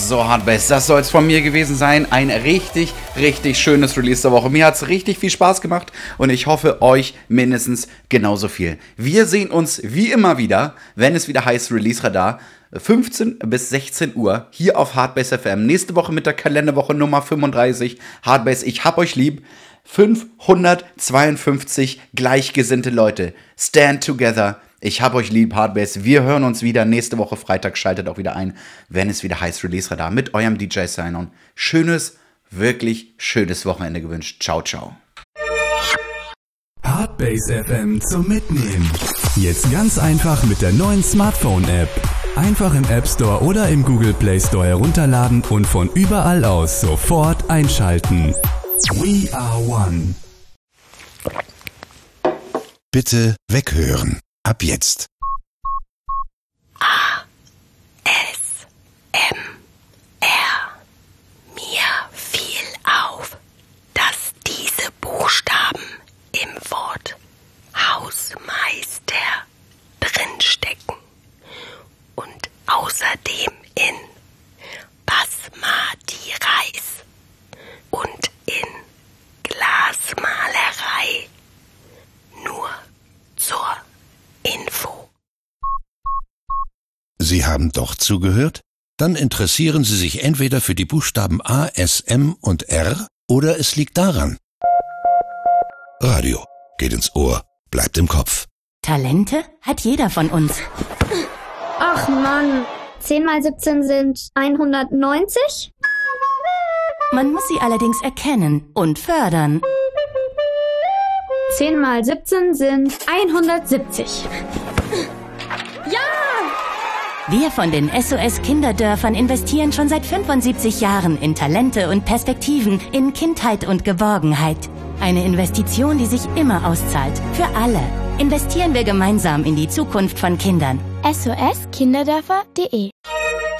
So, Hardbase, das soll es von mir gewesen sein. Ein richtig, richtig schönes Release der Woche. Mir hat es richtig viel Spaß gemacht und ich hoffe, euch mindestens genauso viel. Wir sehen uns wie immer wieder, wenn es wieder heißt Release Radar, 15 bis 16 Uhr hier auf Hardbase FM. Nächste Woche mit der Kalenderwoche Nummer 35. Hardbase, ich hab euch lieb. 552 gleichgesinnte Leute. Stand together. Ich hab euch lieb, Hardbase. Wir hören uns wieder nächste Woche Freitag. Schaltet auch wieder ein, wenn es wieder heißt Release Radar mit eurem DJ Sign-On. Schönes, wirklich schönes Wochenende gewünscht. Ciao, ciao. Hardbase FM zum Mitnehmen. Jetzt ganz einfach mit der neuen Smartphone-App. Einfach im App Store oder im Google Play Store herunterladen und von überall aus sofort einschalten. We are one. Bitte weghören. Ab jetzt. ASMR. Mir fiel auf, dass diese Buchstaben im Wort Hausmeister drinstecken und außerdem in Basmati Reis und in Glasmalerei. Nur zur Info. Sie haben doch zugehört? Dann interessieren Sie sich entweder für die Buchstaben A, S, M und R oder es liegt daran. Radio geht ins Ohr, bleibt im Kopf. Talente hat jeder von uns. Ach Mann, 10 mal 17 sind 190? Man muss sie allerdings erkennen und fördern. 10 mal 17 sind 170. Ja! Wir von den SOS Kinderdörfern investieren schon seit 75 Jahren in Talente und Perspektiven, in Kindheit und Geborgenheit. Eine Investition, die sich immer auszahlt. Für alle. Investieren wir gemeinsam in die Zukunft von Kindern. SOS-Kinderdörfer.de